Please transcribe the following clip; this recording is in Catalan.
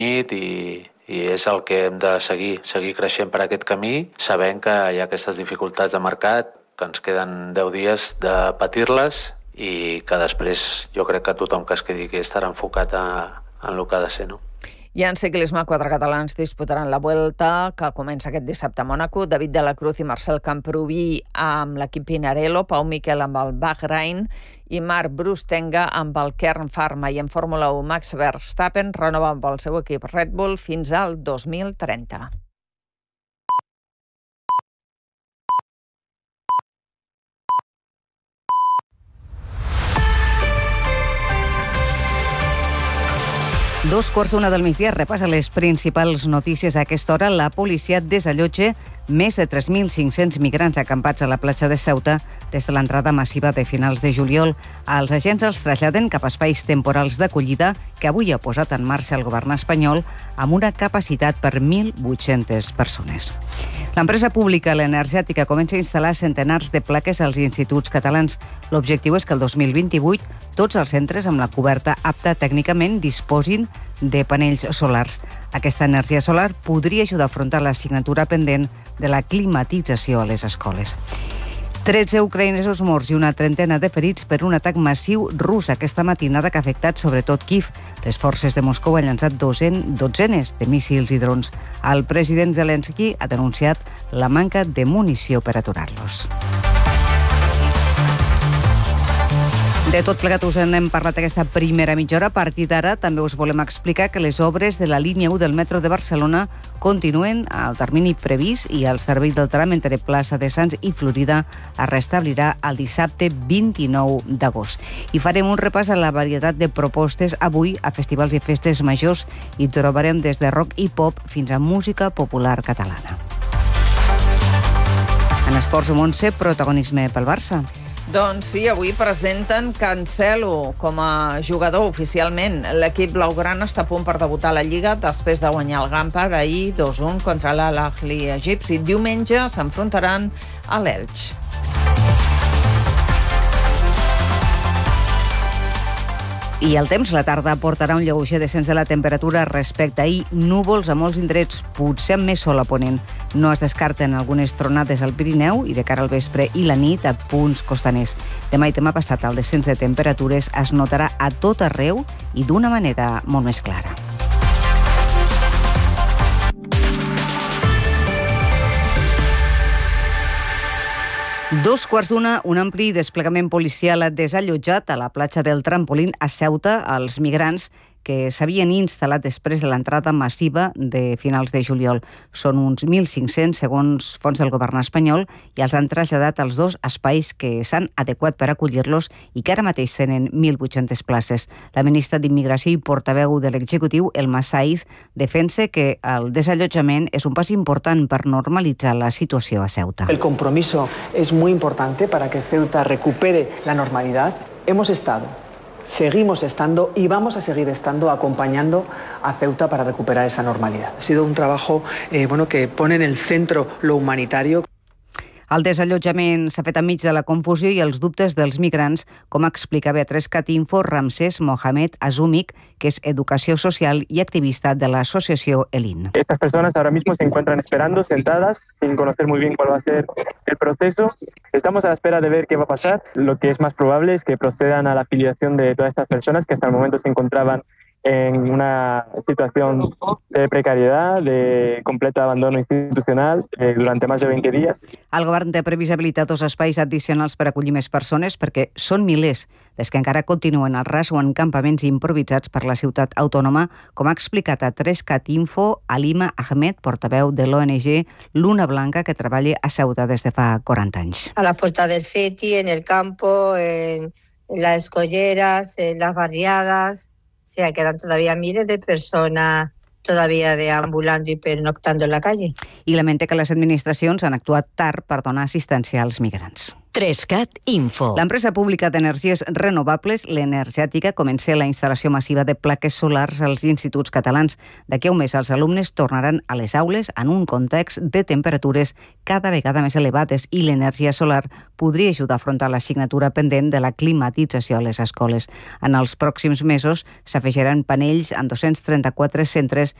i és el que hem de seguir creixent per aquest camí, sabent que hi ha aquestes dificultats de mercat, que ens queden 10 dies de patir-les i que després jo crec que tothom que es quedi aquí estarà enfocat en el que ha de ser, no? I en ciclisme, 4 catalans disputaran la Vuelta, que comença aquest dissabte a Mònaco. David de la Cruz i Marcel Camproví amb l'equip Pinarello, Pau Miquel amb el Bahrain i Marc Brustenga amb el Kern Pharma. I en Fórmula 1, Max Verstappen renova amb el seu equip Red Bull fins al 2030. Dos quarts d'una del migdia repassa les principals notícies a aquesta hora. La policia desallotja més de 3.500 migrants acampats a la platja de Ceuta des de l'entrada massiva de finals de juliol. Els agents els traslladen cap a espais temporals d'acollida que avui ha posat en marxa el govern espanyol amb una capacitat per 1.800 persones. L'empresa pública, l'energètica, comença a instal·lar centenars de plaques als instituts catalans. L'objectiu és que el 2028 tots els centres amb la coberta apta tècnicament disposin de panells solars. Aquesta energia solar podria ajudar a afrontar l'assignatura pendent de la climatització a les escoles. 13 ucraïnesos morts i una trentena de ferits per un atac massiu rus aquesta matinada que ha afectat sobretot Kíev. Les forces de Moscou han llançat dotzenes de míssils i drons. El president Zelensky ha denunciat la manca de munició per aturar-los. De tot plegat us n'hem parlat aquesta primera mitja hora. A partir d'ara també us volem explicar que les obres de la línia 1 del metro de Barcelona continuen al termini previst i el servei del tram entre Plaça de Sants i Florida es restablirà el dissabte 29 d'agost. I farem un repàs a la varietat de propostes avui a festivals i festes majors i trobarem des de rock i pop fins a música popular catalana. En esports, Montse, protagonisme pel Barça. Doncs sí, avui presenten Cancelo com a jugador oficialment. L'equip blaugrana està a punt per debutar a la Lliga després de guanyar el Gampar ahir 2-1 contra l'Al-Ahly egipci. Diumenge s'enfrontaran a l'Elx. I el temps, la tarda portarà un lleuger descens de la temperatura respecte a ahir. Núvols a molts indrets, potser amb més sol a ponent. No es descarten algunes tronades al Pirineu i de cara al vespre i la nit a punts costaners. Demà i demà passat el descens de temperatures es notarà a tot arreu i d'una manera molt més clara. Dos quarts d'una, un ampli desplegament policial ha desallotjat a la platja del Trampolín a Ceuta els migrants que s'havien instal·lat després de l'entrada massiva de finals de juliol. Són uns 1.500, segons fons del govern espanyol, i els han traslladat als dos espais que s'han adequat per acollir-los i que ara mateix tenen 1.800 places. La ministra d'Immigració i portaveu de l'executiu, Elma Saiz, defensa que el desallotjament és un pas important per normalitzar la situació a Ceuta. El compromiso es muy importante para que Ceuta recupere la normalidad. Hemos estado, seguimos estando y vamos a seguir estando acompañando a Ceuta para recuperar esa normalidad. Ha sido un trabajo que pone en el centro lo humanitario. El desallotjament s'ha fet enmig de la confusió i els dubtes dels migrants, com explica Beatriz Catinfo Ramsés Mohamed Azumik, que es educació social y activista de la asociación ELIN. Estas personas ahora mismo se encuentran esperando, sentadas, sin conocer muy bien cuál va a ser el proceso. Estamos a la espera de ver qué va a pasar. Lo que es más probable es que procedan a la afiliación de todas estas personas que hasta el momento se encontraban en una situación de precariedad, de completo abandono institucional durante más de 20 días. El govern té previst habilitar dos espais addicionals per acollir més persones perquè són milers les que encara continuen al ras o en campaments improvisats per la ciutat autònoma, com ha explicat a 3cat Info Alima Ahmed, portaveu de l'ONG Luna Blanca, que treballa a Ceuta des de fa 40 anys. A la Puerta del Ceti, en el campo, en las escolleras, en las barriadas. O sea, quedan todavía miles de personas todavía deambulando y pernoctando en la calle. I lamenta que les administracions han actuat tard per donar assistència als migrants. 3CAT Info. L'empresa pública d'energies renovables, l'Energètica, comença la instal·lació massiva de plaques solars als instituts catalans. D'aquí a un mes, els alumnes tornaran a les aules en un context de temperatures cada vegada més elevades i l'energia solar podria ajudar a afrontar l'assignatura pendent de la climatització a les escoles. En els pròxims mesos s'afegiran panells en 234 centres